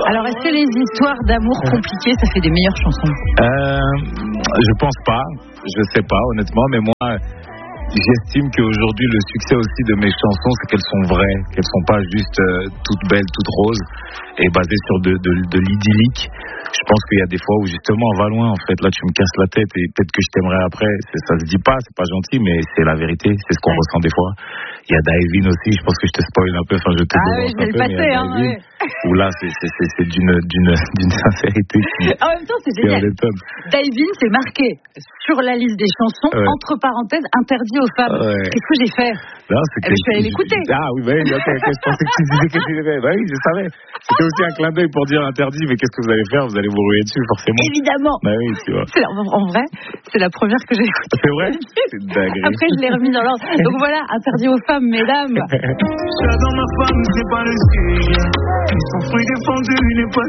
Alors, est-ce que les histoires d'amour compliquées, ça fait des meilleures chansons? Je pense pas. Je sais pas, honnêtement. Mais moi, j'estime qu'aujourd'hui, le succès aussi de mes chansons, c'est qu'elles sont vraies, qu'elles sont pas juste toutes belles, toutes roses, et basées sur de l'idyllique. Je pense qu'il y a des fois où justement on va loin, en fait. Là, tu me casses la tête et peut-être que je t'aimerais après. Ça se dit pas, c'est pas gentil, mais c'est la vérité. C'est ce qu'on ressent des fois. Il y a Daivin aussi. Je pense que je te spoil un peu. Enfin, je te je vais le passer, hein. Où là, c'est d'une sincérité. En même temps, c'est génial. Daivin, c'est marqué sur la liste des chansons, entre parenthèses, interdit aux femmes. Qu'est-ce que j'ai fait? Non, je suis allée l'écouter. Ah oui, bah oui, ok, je pensais que tu disais que tu l'avais. Bah oui, je savais. C'était aussi un clin d'œil pour dire interdit, mais qu'est-ce que vous allez faire? Vous allez vous ruer dessus, forcément. Évidemment. Bah oui, tu vois. En vrai, c'est la première que j'ai écoutée. C'est vrai? C'est dingue. Après, je l'ai remis dans l'ordre. Donc voilà, interdit aux femmes, mesdames. J'adore ma femme, c'est pas le sujet. Son fruit défendu n'est pas